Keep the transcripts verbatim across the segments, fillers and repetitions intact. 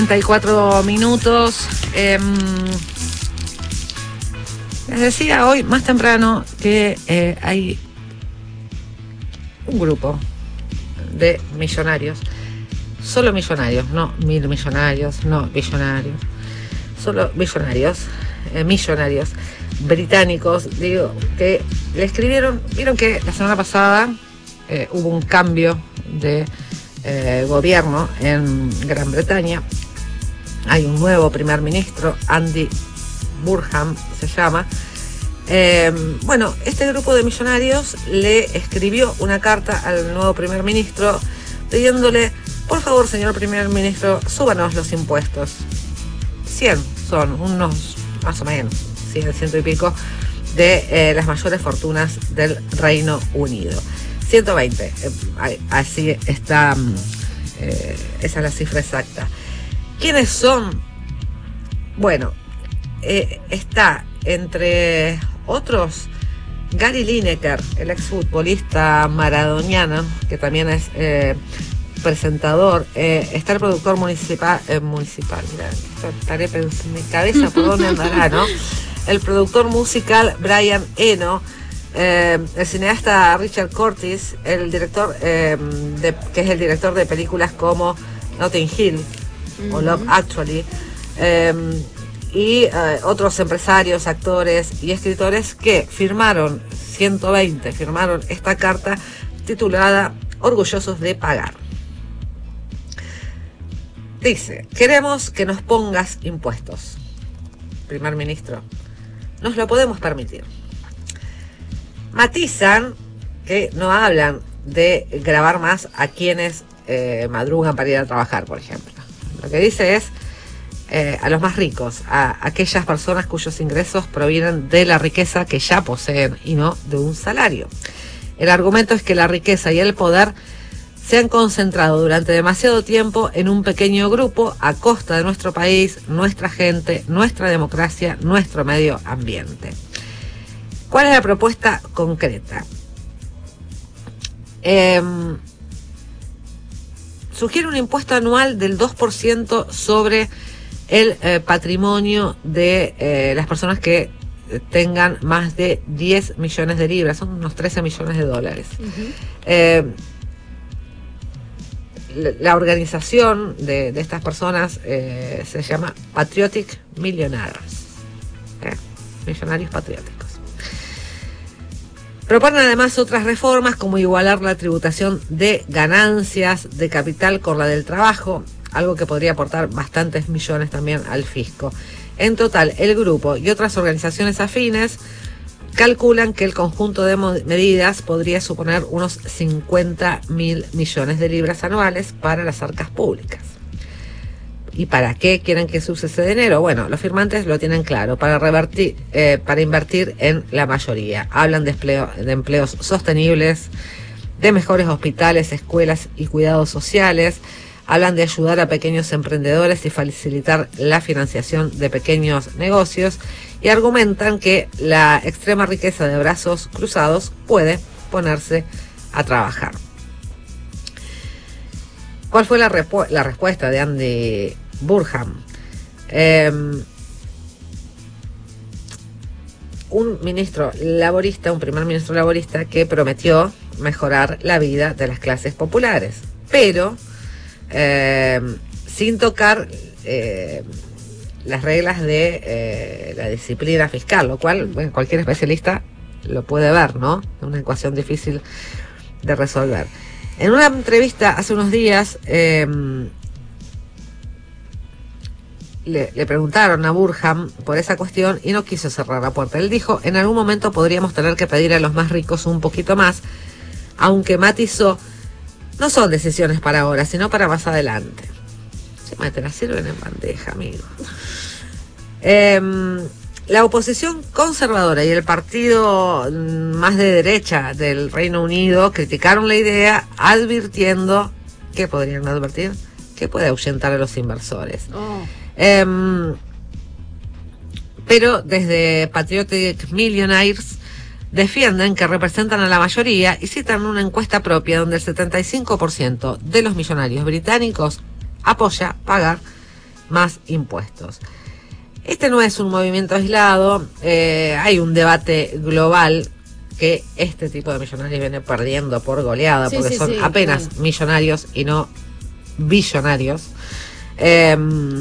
treinta y cuatro minutos. Eh, les decía hoy más temprano que eh, hay un grupo de millonarios, solo millonarios, no mil millonarios, no billonarios, solo millonarios, eh, millonarios británicos, digo, que le escribieron. Vieron que la semana pasada eh, hubo un cambio de eh, gobierno en Gran Bretaña. Hay un nuevo primer ministro, Andy Burnham se llama. Eh, bueno, este grupo de millonarios le escribió una carta al nuevo primer ministro pidiéndole: por favor, señor primer ministro, súbanos los impuestos. cien son, unos más o menos, cien, ciento y pico, de eh, las mayores fortunas del Reino Unido. ciento veinte, eh, así está, eh, esa es la cifra exacta. ¿Quiénes son? Bueno, eh, está entre otros Gary Lineker, el exfutbolista maradoniano, que también es eh, presentador. Eh, está el productor municipal, eh, municipal, mira, estaré pensando en mi cabeza por dónde andará, ¿no? El productor musical Brian Eno, eh, el cineasta Richard Curtis, el director, eh, de, que es el director de películas como Notting Hill o Love Actually, eh, y eh, otros empresarios, actores y escritores que firmaron, ciento veinte, firmaron esta carta titulada Orgullosos de Pagar. Dice: queremos que nos pongas impuestos, primer ministro, nos lo podemos permitir. Matizan que no hablan de grabar más a quienes eh, madrugan para ir a trabajar, por ejemplo. Lo que dice es eh, a los más ricos, a aquellas personas cuyos ingresos provienen de la riqueza que ya poseen y no de un salario. El argumento es que la riqueza y el poder se han concentrado durante demasiado tiempo en un pequeño grupo a costa de nuestro país, nuestra gente, nuestra democracia, nuestro medio ambiente. ¿Cuál es la propuesta concreta? Eh, sugiere un impuesto anual del dos por ciento sobre el eh, patrimonio de eh, las personas que tengan más de diez millones de libras, son unos trece millones de dólares. Uh-huh. Eh, la organización de, de estas personas eh, se llama Patriotic Millionaires, ¿eh? Millonarios patrióticos. Proponen además otras reformas como igualar la tributación de ganancias de capital con la del trabajo, algo que podría aportar bastantes millones también al fisco. En total, el grupo y otras organizaciones afines calculan que el conjunto de medidas podría suponer unos cincuenta mil millones de libras anuales para las arcas públicas. ¿Y para qué quieren que se use ese dinero? Bueno, los firmantes lo tienen claro: para revertir, eh, para invertir en la mayoría. Hablan de, empleo, de empleos sostenibles, de mejores hospitales, escuelas y cuidados sociales. Hablan de ayudar a pequeños emprendedores y facilitar la financiación de pequeños negocios, y argumentan que la extrema riqueza de brazos cruzados puede ponerse a trabajar. ¿Cuál fue la, repu- la respuesta de Andy Burnham? Eh, un ministro laborista, un primer ministro laborista que prometió mejorar la vida de las clases populares, pero eh, sin tocar eh, las reglas de eh, la disciplina fiscal, lo cual, bueno, cualquier especialista lo puede ver, ¿no? Una ecuación difícil de resolver. En una entrevista hace unos días eh, le, le preguntaron a Burnham por esa cuestión y no quiso cerrar la puerta. Él dijo: en algún momento podríamos tener que pedir a los más ricos un poquito más, aunque matizó: no son decisiones para ahora, sino para más adelante. Se me te la sirven en bandeja, amigo. Eh, la oposición conservadora y el partido más de derecha del Reino Unido criticaron la idea, advirtiendo, ¿qué podrían advertir? Que puede ahuyentar a los inversores. Oh. Eh, pero desde Patriotic Millionaires defienden que representan a la mayoría y citan una encuesta propia donde el setenta y cinco por ciento de los millonarios británicos apoya pagar más impuestos. Este no es un movimiento aislado, eh, hay un debate global que este tipo de millonarios viene perdiendo por goleada, sí, porque sí, son sí, apenas claro. millonarios y no billonarios. Eh,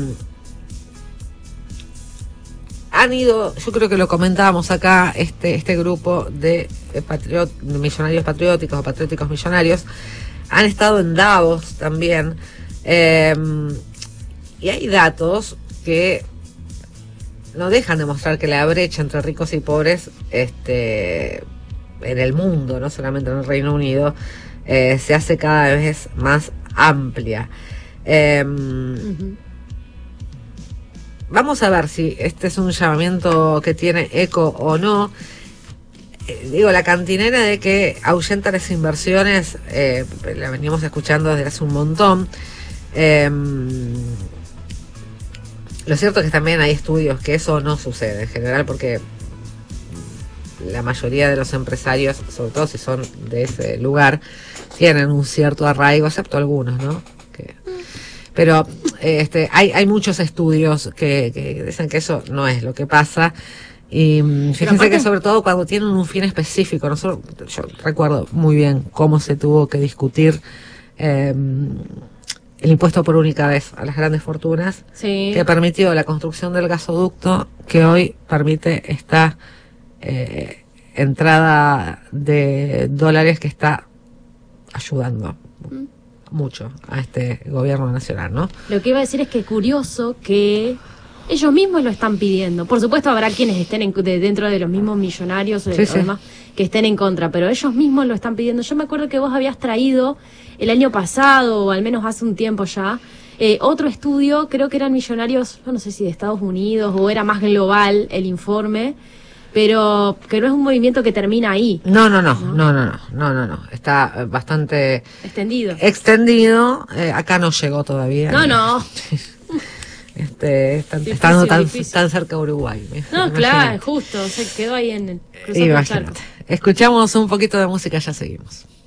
han ido, yo creo que lo comentábamos acá, este, este grupo de, patriot, de millonarios patrióticos o patrióticos millonarios, han estado en Davos también, eh, y hay datos que no dejan de mostrar que la brecha entre ricos y pobres este, en el mundo, no solamente en el Reino Unido, eh, se hace cada vez más amplia. Eh, uh-huh. Vamos a ver si este es un llamamiento que tiene eco o no. Eh, digo, la cantinera de que ahuyenta las inversiones, eh, la venimos escuchando desde hace un montón. Eh, lo cierto es que también hay estudios que eso no sucede en general, porque la mayoría de los empresarios, sobre todo si son de ese lugar, tienen un cierto arraigo, excepto algunos, ¿no? Que, pero este, hay, hay muchos estudios que, que dicen que eso no es lo que pasa. Y fíjense aparte, que sobre todo cuando tienen un fin específico, nosotros, yo recuerdo muy bien cómo se tuvo que discutir eh, el impuesto por única vez a las grandes fortunas, sí. que permitió la construcción del gasoducto, que hoy permite esta eh, entrada de dólares que está ayudando mm. mucho a este gobierno nacional, ¿no? Lo que iba a decir es que es curioso que ellos mismos lo están pidiendo. Por supuesto habrá quienes estén en, de, dentro de los mismos millonarios sí, o sí. demás que estén en contra, pero ellos mismos lo están pidiendo. Yo me acuerdo que vos habías traído el año pasado, o al menos hace un tiempo ya, eh, otro estudio, creo que eran millonarios, no sé si de Estados Unidos o era más global el informe, pero que no es un movimiento que termina ahí. No, no, no, no, no, no, no, no, no. Está bastante extendido. Extendido, eh, acá no llegó todavía. No, no. Este, están, difícil, estando tan, tan cerca de Uruguay. No, imagínate. Claro, justo, se quedó ahí en el Imagínate. Escuchamos un poquito de música, ya seguimos.